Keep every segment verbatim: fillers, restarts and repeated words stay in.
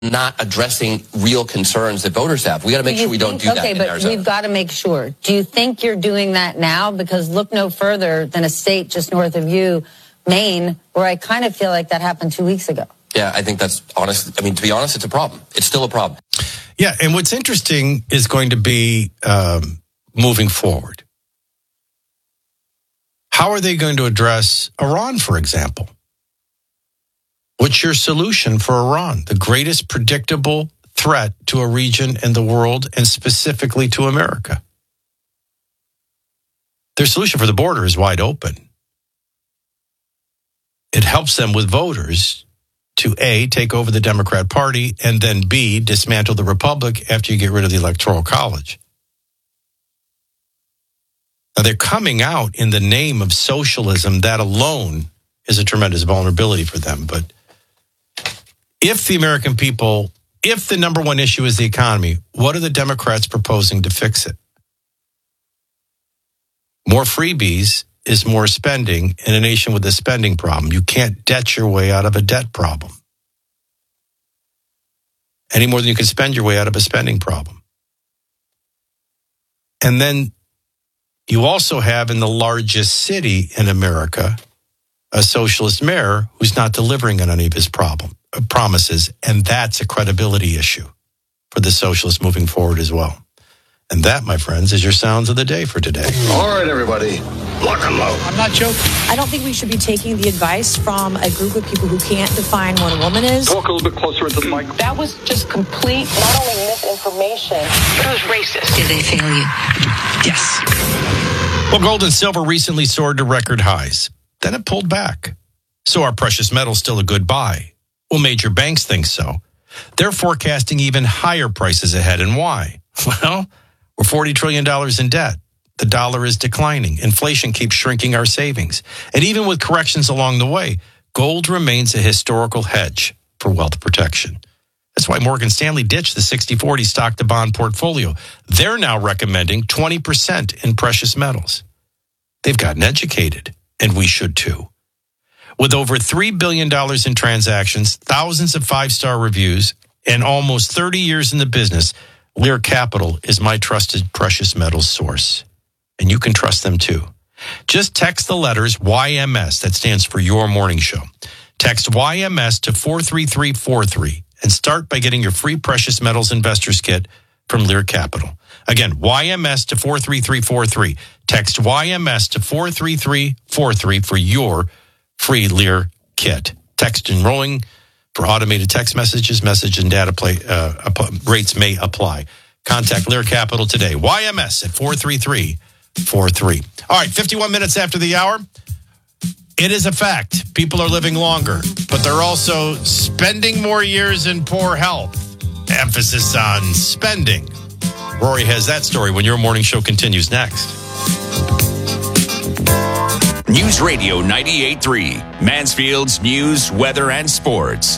not addressing real concerns that voters have. We got to make sure we don't do that. Okay, but we've got to make sure. Do you think you're doing that now? Because look no further than a state just north of you, Maine, where I kind of feel like that happened two weeks ago. Yeah, I think that's honest. I mean, to be honest, it's a problem. It's still a problem. Yeah, and what's interesting is going to be um, moving forward. How are they going to address Iran, for example? What's your solution for Iran, the greatest predictable threat to a region in the world and specifically to America? Their solution for the border is wide open. It helps them with voters to A, take over the Democrat Party, and then B, dismantle the Republic after you get rid of the Electoral College. Now, they're coming out in the name of socialism. That alone is a tremendous vulnerability for them. But if the American people, if the number one issue is the economy, what are the Democrats proposing to fix it? More freebies is more spending in a nation with a spending problem. You can't debt your way out of a debt problem any more than you can spend your way out of a spending problem. And then you also have in the largest city in America a socialist mayor who's not delivering on any of his problem, uh, promises, and that's a credibility issue for the socialists moving forward as well. And that, my friends, is your sounds of the day for today. All right, everybody, lock and load. I'm not joking. I don't think we should be taking the advice from a group of people who can't define what a woman is. Talk a little bit closer into the mic. That was just complete, not only misinformation, but it was racist. Did they fail you? Yes. Well, gold and silver recently soared to record highs. Then it pulled back. So are precious metals still a good buy? Well, major banks think so. They're forecasting even higher prices ahead. And why? Well, we're forty trillion dollars in debt. The dollar is declining. Inflation keeps shrinking our savings. And even with corrections along the way, gold remains a historical hedge for wealth protection. That's why Morgan Stanley ditched the sixty forty stock to bond portfolio. They're now recommending twenty percent in precious metals. They've gotten educated, and we should too. With over three billion dollars in transactions, thousands of five-star reviews, and almost thirty years in the business, Lear Capital is my trusted precious metals source. And you can trust them too. Just text the letters Y M S, that stands for Your Morning Show. Text Y M S to four three three four three and start by getting your free precious metals investors kit from Lear Capital. Again, Y M S to four three three four three. Text Y M S to four three three four three for your free Lear kit. Text enrolling for automated text messages, message and data play, uh, rates may apply. Contact Lear Capital today. Y M S at four three three four three. All right, fifty-one minutes after the hour. It is a fact. People are living longer, but they're also spending more years in poor health. Emphasis on spending. Rory has that story when your morning show continues next. News Radio ninety-eight point three, Mansfield's news, weather, and sports.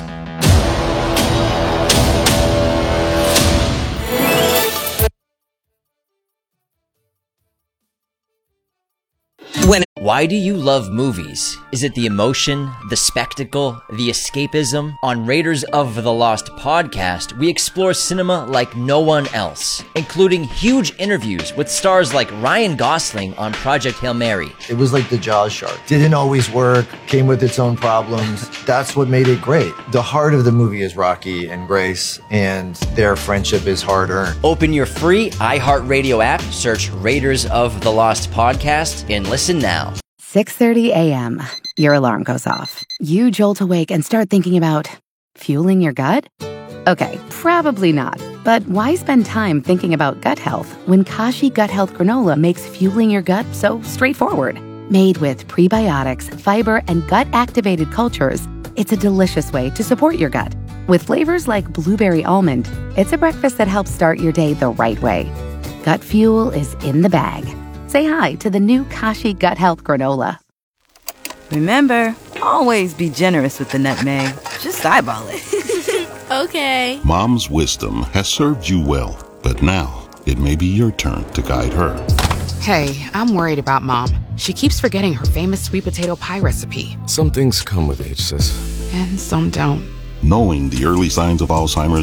When Why do you love movies? Is it the emotion, the spectacle, the escapism? On Raiders of the Lost podcast, we explore cinema like no one else, including huge interviews with stars like Ryan Gosling on Project Hail Mary. It was like the Jaws shark. Didn't always work, came with its own problems. That's what made it great. The heart of the movie is Rocky and Grace, and their friendship is hard-earned. Open your free iHeartRadio app, search Raiders of the Lost podcast, and listen now. six thirty a.m. Your alarm goes off. You jolt awake and start thinking about fueling your gut? Okay, probably not. But why spend time thinking about gut health when Kashi Gut Health Granola makes fueling your gut so straightforward? Made with prebiotics, fiber, and gut-activated cultures, it's a delicious way to support your gut. With flavors like blueberry almond, it's a breakfast that helps start your day the right way. Gut fuel is in the bag. Say hi to the new Kashi Gut Health Granola. Remember, always be generous with the nutmeg. Just eyeball it. Okay. Mom's wisdom has served you well, but now it may be your turn to guide her. Hey, I'm worried about Mom. She keeps forgetting her famous sweet potato pie recipe. Some things come with age, sis. And some don't. Knowing the early signs of Alzheimer's